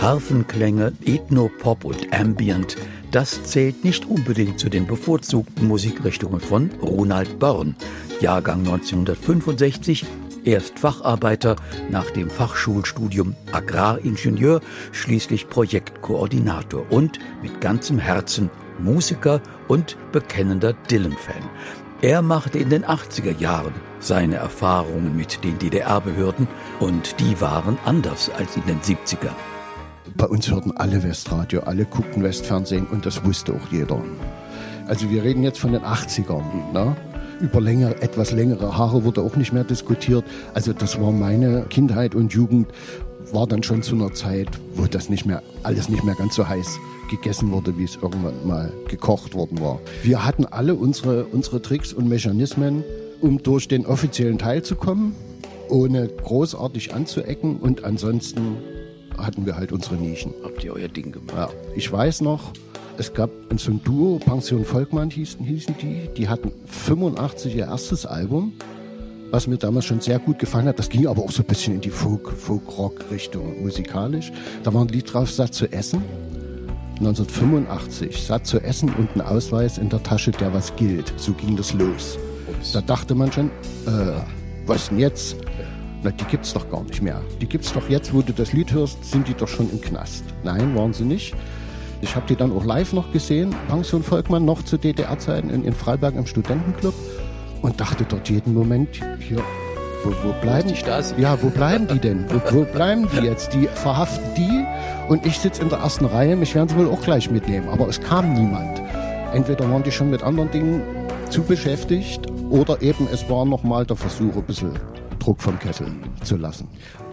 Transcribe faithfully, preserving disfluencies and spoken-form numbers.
Harfenklänge, Ethnopop und Ambient, das zählt nicht unbedingt zu den bevorzugten Musikrichtungen von Ronald Börn, Jahrgang neunzehnhundertfünfundsechzig, erst Facharbeiter, nach dem Fachschulstudium Agraringenieur, schließlich Projektkoordinator und mit ganzem Herzen Musiker und bekennender Dylan-Fan. Er machte in den achtziger Jahren seine Erfahrungen mit den D D R-Behörden und die waren anders als in den siebzigern. Bei uns hörten alle Westradio, alle guckten Westfernsehen und das wusste auch jeder. Also wir reden jetzt von den achtzigern, ne? Über länger, etwas längere Haare wurde auch nicht mehr diskutiert. Also das war meine Kindheit und Jugend, war dann schon zu einer Zeit, wo das nicht mehr, alles nicht mehr ganz so heiß gegessen wurde, wie es irgendwann mal gekocht worden war. Wir hatten alle unsere, unsere Tricks und Mechanismen, um durch den offiziellen Teil zu kommen, ohne großartig anzuecken, und ansonsten hatten wir halt unsere Nischen. Habt ihr euer Ding gemacht? Ja, ich weiß noch, es gab so ein Duo, Pension Volkmann hießen, hießen die, die hatten fünfundachtzig ihr erstes Album, was mir damals schon sehr gut gefallen hat. Das ging aber auch so ein bisschen in die Folk, Folk-Rock-Richtung musikalisch. Da war ein Lied drauf, Satt zu essen. neunzehnhundertfünfundachtzig, satt zu essen und ein Ausweis in der Tasche, der was gilt. So ging das los. Ups. Da dachte man schon, äh, was denn jetzt? Na, die gibt's doch gar nicht mehr. Die gibt's doch jetzt, wo du das Lied hörst, sind die doch schon im Knast. Nein, waren sie nicht. Ich habe die dann auch live noch gesehen, Pension Volkmann, noch zu D D R-Zeiten in, in Freiberg im Studentenclub, und dachte dort jeden Moment, hier, wo, wo bleiben die? Ja, wo bleiben die denn? Wo, wo bleiben die jetzt? Die verhaften die und ich sitze in der ersten Reihe, mich werden sie wohl auch gleich mitnehmen. Aber es kam niemand. Entweder waren die schon mit anderen Dingen zu beschäftigt oder eben es war nochmal der Versuch, ein bisschen Druck vom Kessel zu lassen.